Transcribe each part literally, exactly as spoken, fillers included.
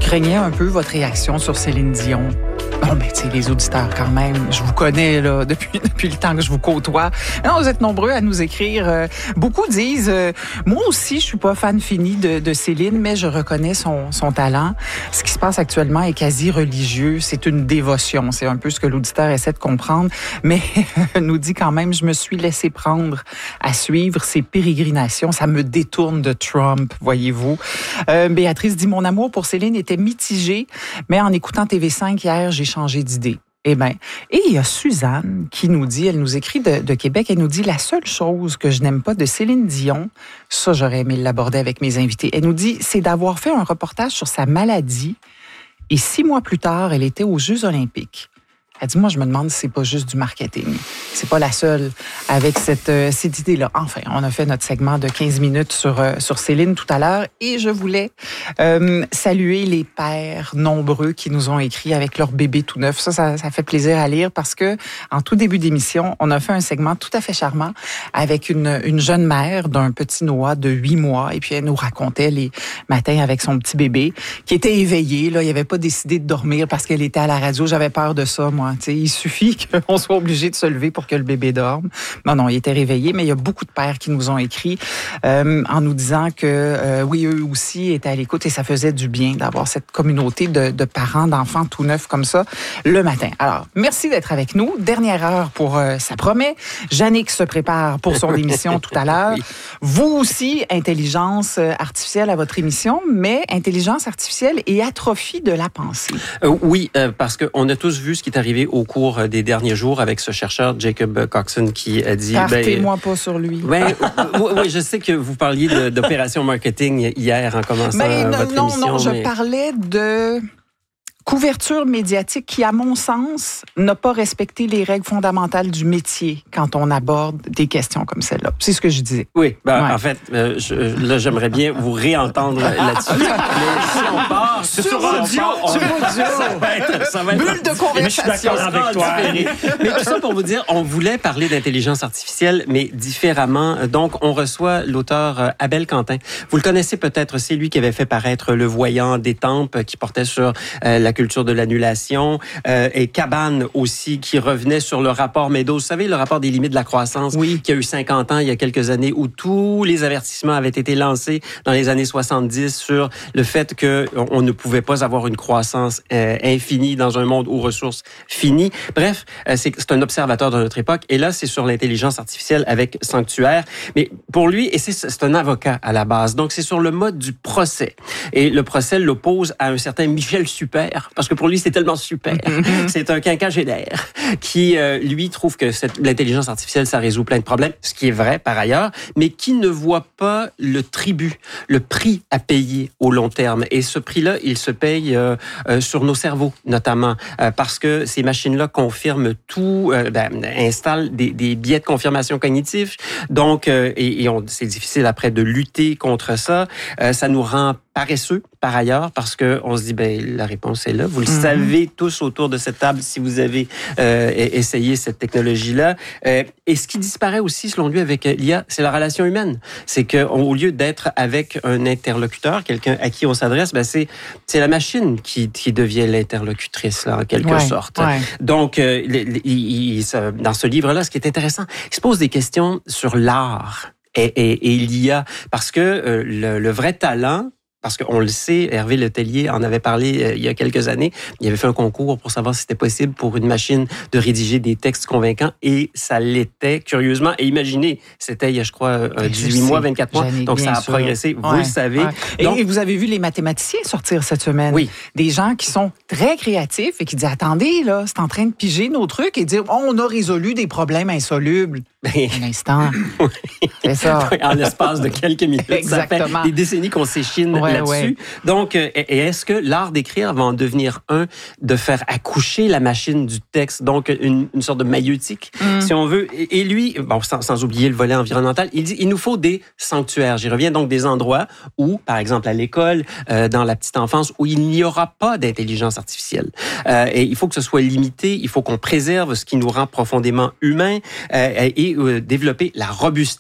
craignais un peu votre réaction sur Céline Dion. Bon, ben, tu sais, les auditeurs, quand même, je vous connais, là, depuis, depuis le temps que je vous côtoie. Non, vous êtes nombreux à nous écrire. Euh, beaucoup disent, euh, moi aussi, je suis pas fan fini de, de Céline, mais je reconnais son, son talent. Ce qui se passe actuellement est quasi religieux. C'est une dévotion. C'est un peu ce que l'auditeur essaie de comprendre. Mais, nous dit quand même, je me suis laissé prendre à suivre ses pérégrinations. Ça me détourne de Trump, voyez-vous. Euh, Béatrice dit, mon amour pour Céline était mitigé, mais en écoutant T V cinq hier, j'ai changé d'idée. Eh bien, et il y a Suzanne qui nous dit, elle nous écrit de, de Québec, elle nous dit, la seule chose que je n'aime pas de Céline Dion, ça j'aurais aimé l'aborder avec mes invités, elle nous dit, c'est d'avoir fait un reportage sur sa maladie et six mois plus tard, elle était aux Jeux olympiques. Elle dit, moi, je me demande si c'est pas juste du marketing. C'est pas la seule avec cette, euh, cette idée-là. Enfin, on a fait notre segment de quinze minutes sur, euh, sur Céline tout à l'heure et je voulais euh, saluer les pères nombreux qui nous ont écrit avec leur bébé tout neuf. Ça, ça, ça fait plaisir à lire parce que en tout début d'émission, on a fait un segment tout à fait charmant avec une, une jeune mère d'un petit Noah de huit mois et puis elle nous racontait les matins avec son petit bébé qui était éveillé. Là, il n'avait pas décidé de dormir parce qu'elle était à la radio. J'avais peur de ça, moi. T'sais, il suffit qu'on soit obligé de se lever pour que le bébé dorme. Non, non, il était réveillé, mais il y a beaucoup de pères qui nous ont écrit euh, en nous disant que, euh, oui, eux aussi étaient à l'écoute et ça faisait du bien d'avoir cette communauté de, de parents, d'enfants tout neufs comme ça le matin. Alors, merci d'être avec nous. Dernière heure pour euh, Ça promet. Jannick se prépare pour son émission tout à l'heure. Oui. Vous aussi, intelligence artificielle à votre émission, mais intelligence artificielle et atrophie de la pensée. Euh, oui, euh, parce qu'on a tous vu ce qui est arrivé au cours des derniers jours avec ce chercheur Jacob Coxon qui a dit... Partez-moi ben, pas sur lui. Ben, oui, oui, je sais que vous parliez de, d'opération marketing hier en commençant ben, votre non, émission. Non, non, mais... je parlais de couverture médiatique qui, à mon sens, n'a pas respecté les règles fondamentales du métier quand on aborde des questions comme celle-là. C'est ce que je disais. Oui, ben, ouais. en fait, euh, je, là, j'aimerais bien vous réentendre là-dessus. Mais si on part sur, sur audio, on, sur audio, ça va être, ça va être bulle de conversation. Je suis d'accord avec toi. Mais tout ça pour vous dire, on voulait parler d'intelligence artificielle, mais différemment. Donc, on reçoit l'auteur Abel Quentin. Vous le connaissez peut-être, c'est lui qui avait fait paraître Le Voyant d'Étampes, qui portait sur euh, la culture de l'annulation, euh, et Cabane aussi, qui revenait sur le rapport Meadows. Vous savez, le rapport des limites de la croissance, oui. qui a eu cinquante ans, il y a quelques années, où tous les avertissements avaient été lancés dans les années soixante-dix sur le fait qu'on ne pouvait pas avoir une croissance euh, infinie dans un monde aux ressources finies. Bref, euh, c'est, c'est un observateur de notre époque. Et là, c'est sur l'intelligence artificielle avec Sanctuaire. Mais pour lui, et c'est, c'est un avocat à la base, donc c'est sur le mode du procès. Et le procès l'oppose à un certain Michel Super, parce que pour lui, c'est tellement super. Mm-hmm. C'est un quinquagénaire qui, euh, lui, trouve que cette, l'intelligence artificielle, ça résout plein de problèmes, ce qui est vrai par ailleurs, mais qui ne voit pas le tribut, le prix à payer au long terme. Et ce prix-là, il se paye euh, euh, sur nos cerveaux, notamment, euh, parce que ces machines-là confirment tout, euh, ben, installent des, des biais de confirmation cognitifs. Donc, euh, et, et on, c'est difficile après de lutter contre ça. Euh, ça nous rend paresseux, par ailleurs, parce que on se dit, ben la réponse est là. Vous le mm-hmm. savez tous autour de cette table si vous avez euh, essayé cette technologie-là. Euh, et ce qui disparaît aussi, selon lui, avec l'I A, c'est la relation humaine. C'est qu'au lieu d'être avec un interlocuteur, quelqu'un à qui on s'adresse, ben c'est c'est la machine qui, qui devient l'interlocutrice, là, en quelque ouais, sorte. Ouais. Donc, euh, il, il, il, dans ce livre-là, ce qui est intéressant, il se pose des questions sur l'art et, et, et l'I A, parce que euh, le, le vrai talent, parce qu'on le sait, Hervé Letellier en avait parlé euh, il y a quelques années. Il avait fait un concours pour savoir si c'était possible pour une machine de rédiger des textes convaincants et ça l'était, curieusement. Et imaginez, c'était il y a, je crois, euh, dix-huit mois, vingt-quatre mois. Jannick, donc ça a sûr. progressé, vous ouais, le savez. Ouais. Donc, et, et vous avez vu les mathématiciens sortir cette semaine. Oui. Des gens qui sont très créatifs et qui disent, attendez, là, c'est en train de piger nos trucs et dire, oh, on a résolu des problèmes insolubles. Ben, un instant. Oui. C'est ça. En l'espace de quelques minutes. Exactement. Ça fait des décennies qu'on s'échine ouais, là-dessus. Ouais. Donc, et est-ce que l'art d'écrire va en devenir un de faire accoucher la machine du texte, donc une, une sorte de maïeutique, mm. si on veut. Et, et lui, bon, sans, sans oublier le volet environnemental, il dit il nous faut des sanctuaires. J'y reviens, donc des endroits où, par exemple à l'école, euh, dans la petite enfance, où il n'y aura pas d'intelligence artificielle. Euh, et il faut que ce soit limité, il faut qu'on préserve ce qui nous rend profondément humains euh, et euh, développer la robustesse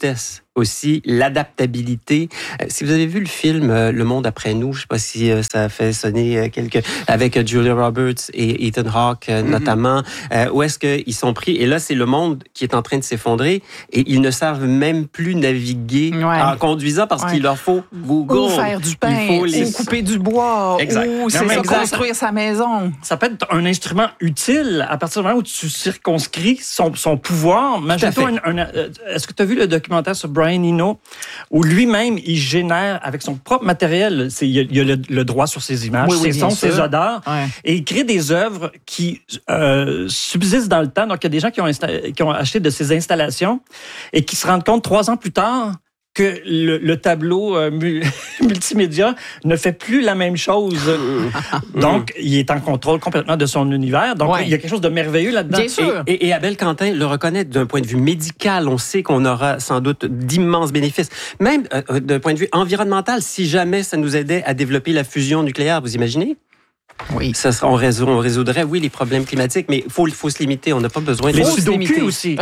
aussi l'adaptabilité. Euh, si vous avez vu le film euh, Le Monde après nous, je ne sais pas si euh, ça a fait sonner euh, quelques... avec euh, Julia Roberts et Ethan Hawke euh, mm-hmm. notamment, euh, où est-ce qu'ils sont pris? Et là, c'est le monde qui est en train de s'effondrer et ils ne savent même plus naviguer ouais. en conduisant parce ouais. qu'il leur faut Google. Ou faire du pain, il faut les... ou couper du bois, exact. ou c'est ça, construire sa maison. Ça peut être un instrument utile à partir du moment où tu circonscris son, son pouvoir. Imagine-toi, un, un, est-ce que tu as vu le documentaire sur Brian Eno, où lui-même, il génère avec son propre matériel, c'est, il y a, il y a le, le droit sur ses images, oui, oui, ses sons, ses odeurs, ouais. et il crée des œuvres qui euh, subsistent dans le temps. Donc, il y a des gens qui ont, insta- qui ont acheté de ces installations et qui se rendent compte trois ans plus tard que le, le tableau euh, multimédia ne fait plus la même chose. Donc, il est en contrôle complètement de son univers. Donc, ouais. il y a quelque chose de merveilleux là-dedans. Bien sûr. Et, et, et Abel Quentin le reconnaît d'un point de vue médical. On sait qu'on aura sans doute d'immenses bénéfices. Même euh, d'un point de vue environnemental, si jamais ça nous aidait à développer la fusion nucléaire, vous imaginez? Oui. Ça sera, on, résou, on résoudrait, oui, les problèmes climatiques, mais il faut, faut se limiter. On n'a pas besoin de... Les sudoku aussi.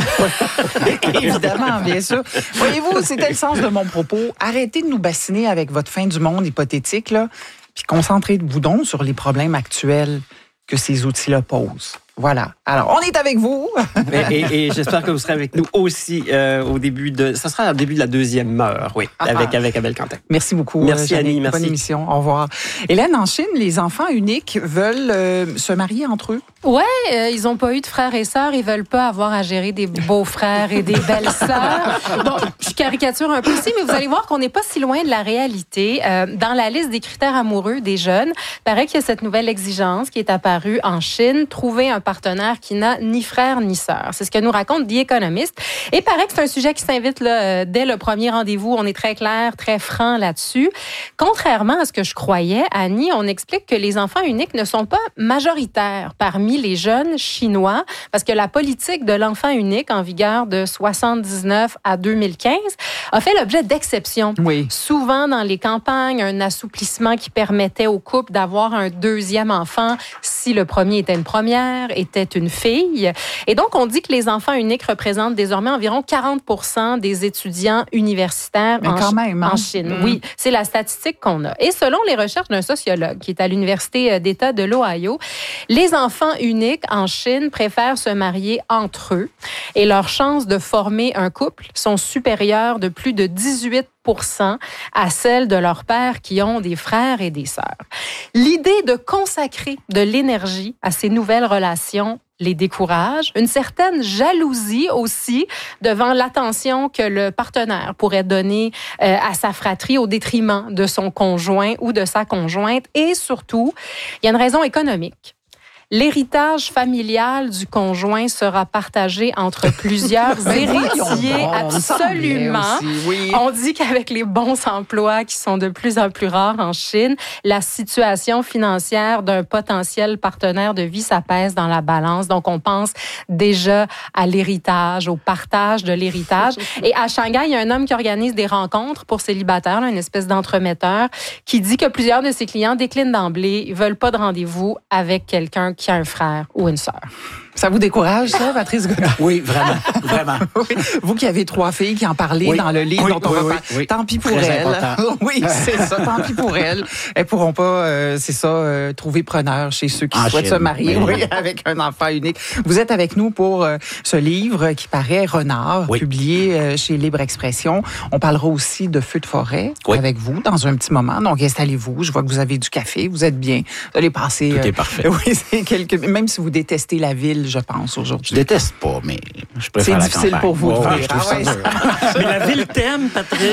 Évidemment, bien sûr. Voyez-vous, c'était le sens de mon propos. Arrêtez de nous bassiner avec votre fin du monde hypothétique, là, puis concentrez-vous donc sur les problèmes actuels que ces outils-là posent. Voilà. Alors, on est avec vous. et, et, et j'espère que vous serez avec nous aussi euh, au début de... Ça sera au début de la deuxième heure, oui, avec, avec Abel Quentin. Merci beaucoup. Merci, euh, Annie. Merci. Bonne émission. Au revoir. Hélène, en Chine, les enfants uniques veulent euh, se marier entre eux. Ouais, euh, ils n'ont pas eu de frères et sœurs. Ils veulent pas avoir à gérer des beaux-frères et des belles-sœurs. Bon, je caricature un peu ici, mais vous allez voir qu'on n'est pas si loin de la réalité. Euh, dans la liste des critères amoureux des jeunes, il paraît qu'il y a cette nouvelle exigence qui est apparue en Chine, trouver un partenaire qui n'a ni frère ni sœur. C'est ce que nous raconte The Economist. Et il paraît que c'est un sujet qui s'invite là, dès le premier rendez-vous. On est très clair, très franc là-dessus. Contrairement à ce que je croyais, Annie, on explique que les enfants uniques ne sont pas majoritaires parmi les jeunes chinois, parce que la politique de l'enfant unique en vigueur de soixante-dix-neuf à deux mille quinze a fait l'objet d'exceptions. Oui. Souvent dans les campagnes, un assouplissement qui permettait aux couples d'avoir un deuxième enfant si le premier était une première, était une fille. Et donc, on dit que les enfants uniques représentent désormais environ quarante pour cent des étudiants universitaires en, quand même, hein? en Chine. Mmh. Oui, c'est la statistique qu'on a. Et selon les recherches d'un sociologue qui est à l'Université d'État de l'Ohio, les enfants uniques en Chine préfèrent se marier entre eux et leurs chances de former un couple sont supérieures de plus de dix-huit pour cent à celles de leurs pères qui ont des frères et des sœurs. L'idée de consacrer de l'énergie à ces nouvelles relations les décourage. Une certaine jalousie aussi devant l'attention que le partenaire pourrait donner euh, à sa fratrie au détriment de son conjoint ou de sa conjointe. Et surtout, il y a une raison économique. L'héritage familial du conjoint sera partagé entre plusieurs héritiers, absolument. Aussi, oui. On dit qu'avec les bons emplois qui sont de plus en plus rares en Chine, la situation financière d'un potentiel partenaire de vie, ça pèse dans la balance. Donc, on pense déjà à l'héritage, au partage de l'héritage. Et à Shanghai, il y a un homme qui organise des rencontres pour célibataires, là, une espèce d'entremetteur, qui dit que plusieurs de ses clients déclinent d'emblée, ils veulent pas de rendez-vous avec quelqu'un qui a un frère ou une sœur. Ça vous décourage, ça, Patrice Godin? Oui, vraiment, vraiment. Oui. Vous qui avez trois filles qui en parlaient oui. dans le livre oui, dont on oui, va oui, parler. Oui. Tant pis pour Très elles. Important. Oui, c'est ça, tant pis pour elles. Elles pourront pas, euh, c'est ça, euh, trouver preneur chez ceux qui en souhaitent Chine. se marier oui. Oui, avec un enfant unique. Vous êtes avec nous pour euh, ce livre qui paraît Renard, oui. publié euh, chez Libre Expression. On parlera aussi de Feux de forêt oui. avec vous dans un petit moment. Donc, installez-vous. Je vois que vous avez du café. Vous êtes bien. Vous allez passer... Tout euh, est parfait. Oui, c'est quelques... Même si vous détestez la ville, je pense, aujourd'hui. Je déteste pas, mais je préfère la C'est difficile campagne. pour vous Oh, de oui, vivre. je trouve Ah, ça ouais, dur. Mais la ville t'aime, Patrice.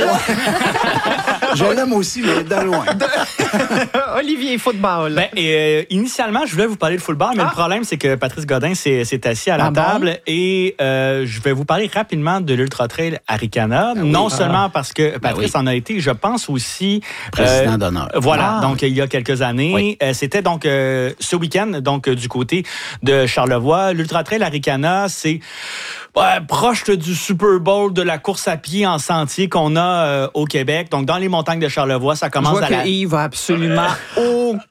Je l'aime aussi, mais de loin. Olivier, football. Ben, et, euh, initialement, je voulais vous parler de football, mais ah. le problème, c'est que Patrice Godin s'est, s'est assis à la ah table bon? et euh, je vais vous parler rapidement de l'Ultra Trail Arikana. Ben oui. Non ah. seulement parce que Patrice ben oui. en a été, je pense aussi... Président euh, d'honneur. Voilà, ah. donc il y a quelques années. Oui. Euh, c'était donc euh, ce week-end, donc du côté de Charlevoix. L'Ultra Trail Arikana, c'est... Ouais, proche du Super Bowl de la course à pied en sentier qu'on a euh, au Québec. Donc, dans les montagnes de Charlevoix, ça commence Je vois à que la... Yves a absolument aucun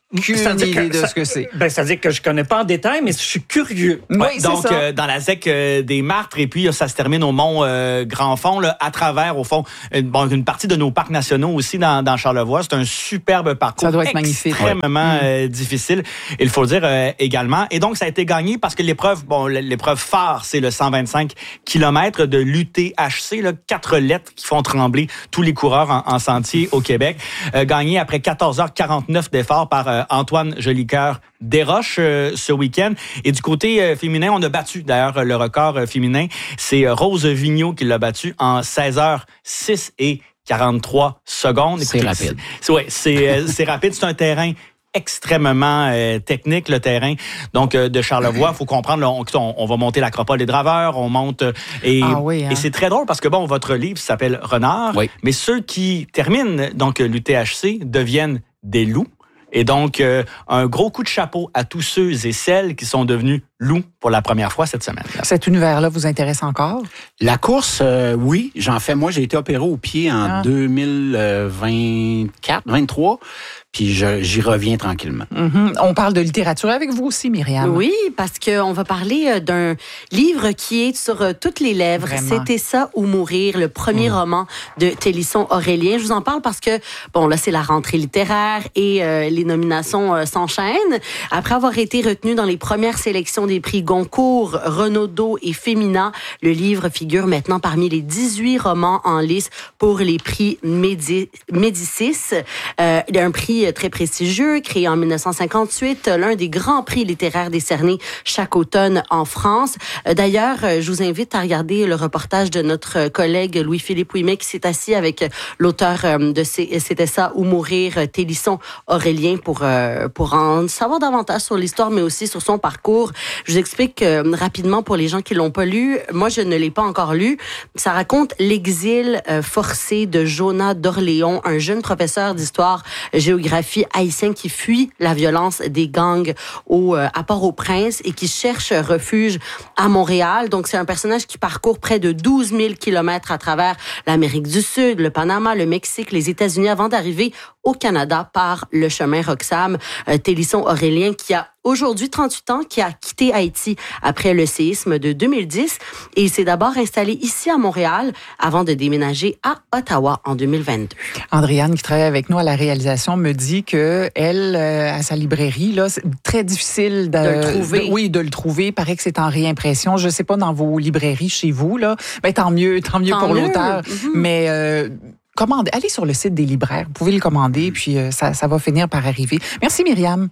aucune idée de ça, ce que c'est. Ben, c'est-à-dire que je connais pas en détail, mais je suis curieux. Oui, Ouais, c'est donc, ça. euh, dans la zec euh, des Martres, et puis euh, ça se termine au Mont euh, Grand Fond, là, à travers, au fond, une, bon, une partie de nos parcs nationaux aussi dans, dans Charlevoix. C'est un superbe parcours. Ça doit être magnifique. Extrêmement Ouais. euh, difficile, il faut le dire euh, également. Et donc, ça a été gagné parce que l'épreuve, bon, l'épreuve phare, c'est le cent vingt-cinq kilomètres de l'U T H C, là, quatre lettres qui font trembler tous les coureurs en, en sentier au Québec. Euh, gagné après quatorze heures quarante-neuf d'efforts par euh, Antoine Jolicoeur Desroches euh, ce week-end. Et du côté euh, féminin, on a battu d'ailleurs le record euh, féminin. C'est euh, Rose Vigneault qui l'a battu en seize heures six et quarante-trois secondes. C'est Écoutez, rapide. C'est, ouais, c'est, euh, c'est rapide. C'est un terrain extrêmement euh, technique, le terrain donc euh, de Charlevoix. Il faut comprendre, là, on, on, on va monter l'Acropole des Draveurs, on monte... euh, et, Ah oui, hein? et c'est très drôle parce que, bon, votre livre s'appelle Renard, Oui. mais ceux qui terminent donc l'U T H C deviennent des loups. Et donc, euh, un gros coup de chapeau à tous ceux et celles qui sont devenus loups pour la première fois cette semaine. Cet univers-là vous intéresse encore? La course, euh, oui, j'en fais. Moi, j'ai été opéré au pied en Ah. deux mille vingt-quatre, vingt-trois, puis je, j'y reviens tranquillement. Mm-hmm. On parle de littérature avec vous aussi, Myriam. Oui, parce qu'on va parler euh, d'un livre qui est sur euh, toutes les lèvres. Vraiment. C'était ça ou mourir, le premier mmh. roman de Télisson Aurélien. Je vous en parle parce que, bon, là, c'est la rentrée littéraire et euh, les nominations euh, s'enchaînent. Après avoir été retenu dans les premières sélections des prix Goncourt, Renaudot et Femina, le livre figure maintenant parmi les dix-huit romans en lice pour les prix Médi- Médicis. Euh, un prix très prestigieux, créé en dix-neuf cent cinquante-huit, l'un des grands prix littéraires décernés chaque automne en France. D'ailleurs, je vous invite à regarder le reportage de notre collègue Louis-Philippe Ouimet qui s'est assis avec l'auteur de C'était ça ou mourir, Télisson Aurélien, pour, pour en savoir davantage sur l'histoire, mais aussi sur son parcours. Je vous explique euh, rapidement pour les gens qui l'ont pas lu. Moi, je ne l'ai pas encore lu. Ça raconte l'exil euh, forcé de Jonas d'Orléans, un jeune professeur d'histoire-géographie haïtien qui fuit la violence des gangs au, euh, à Port-au-Prince et qui cherche refuge à Montréal. Donc, c'est un personnage qui parcourt près de douze mille kilomètres à travers l'Amérique du Sud, le Panama, le Mexique, les États-Unis avant d'arriver au Canada par le chemin Roxham. Euh, Télisson Aurélien qui a aujourd'hui trente-huit ans, qui a quitté Haïti après le séisme de deux mille dix et il s'est d'abord installé ici à Montréal avant de déménager à Ottawa en deux mille vingt-deux. Andréane, qui travaille avec nous à la réalisation, me dit que elle, euh, à sa librairie, là, c'est très difficile de, de le trouver. De, oui, de le trouver. Il paraît que c'est en réimpression. Je sais pas dans vos librairies chez vous, là. Ben, tant mieux, tant mieux Tant pour mieux. l'auteur. Mm-hmm. Mais euh, commandez, allez sur le site des libraires. Vous pouvez le commander, puis euh, ça, ça va finir par arriver. Merci, Myriam.